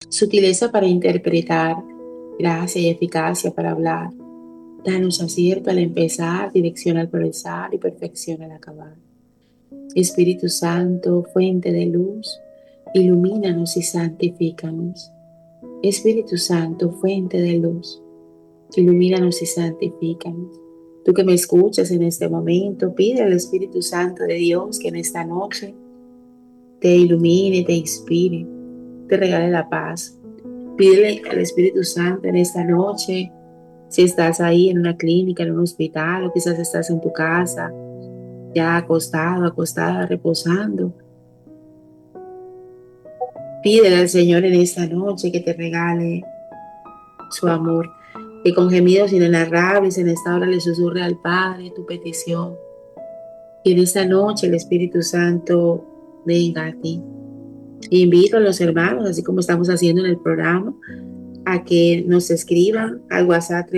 sutileza para interpretar, gracia y eficacia para hablar. Danos acierto al empezar, dirección al progresar y perfección al acabar. Espíritu Santo, fuente de luz, ilumínanos y santifícanos. Espíritu Santo, fuente de luz, ilumínanos y santifícanos. Tú que me escuchas en este momento, pide al Espíritu Santo de Dios que en esta noche te ilumine, te inspire, te regale la paz. Pídele al Espíritu Santo en esta noche, si estás ahí en una clínica, en un hospital, o quizás estás en tu casa, ya acostado, acostada, reposando. Pídele al Señor en esta noche que te regale su amor, que con gemidos inenarrables en esta hora le susurre al Padre tu petición. Y en esta noche el Espíritu Santo venga a ti. Invito a los hermanos, así como estamos haciendo en el programa, a que nos escriban al WhatsApp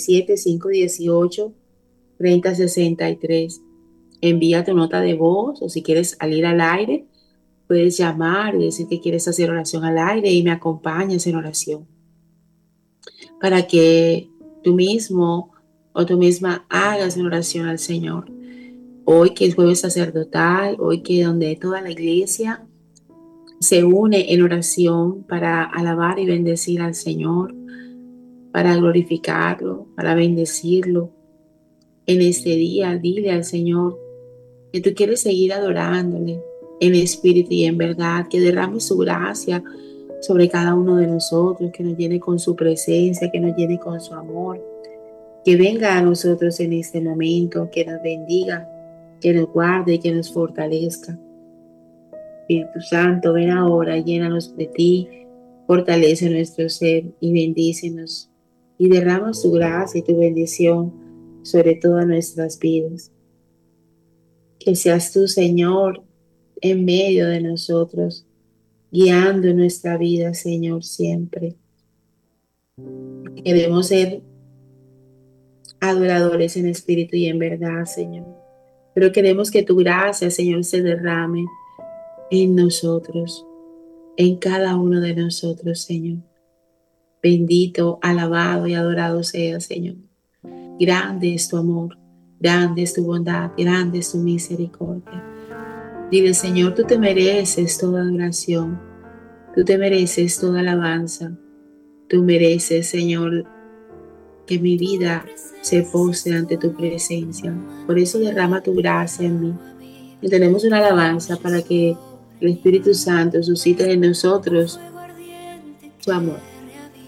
317-518-3063. Envía tu nota de voz o si quieres salir al aire, puedes llamar y decir que quieres hacer oración al aire y me acompañas en oración para que tú mismo o tú misma hagas una oración al Señor. Hoy que es jueves sacerdotal, hoy que donde toda la iglesia se une en oración para alabar y bendecir al Señor, para glorificarlo, para bendecirlo. En este día, dile al Señor que tú quieres seguir adorándole en espíritu y en verdad, que derrame su gracia sobre cada uno de nosotros, que nos llene con su presencia, que nos llene con su amor, que venga a nosotros en este momento, que nos bendiga, que nos guarde y que nos fortalezca. Espíritu Santo, ven ahora, llénanos de ti, fortalece nuestro ser y bendícenos y derrama tu gracia y tu bendición sobre todas nuestras vidas. Que seas tú, Señor, en medio de nosotros, guiando nuestra vida, Señor, siempre. Queremos ser adoradores en espíritu y en verdad, Señor. Pero queremos que tu gracia, Señor, se derrame en nosotros, en cada uno de nosotros, Señor. Bendito, alabado y adorado sea, Señor. Grande es tu amor, grande es tu bondad, grande es tu misericordia. Dile, Señor, tú te mereces toda adoración, tú te mereces toda alabanza, tú mereces, Señor, que mi vida se postre ante tu presencia. Por eso derrama tu gracia en mí. Y tenemos una alabanza para que el Espíritu Santo suscite en nosotros su amor.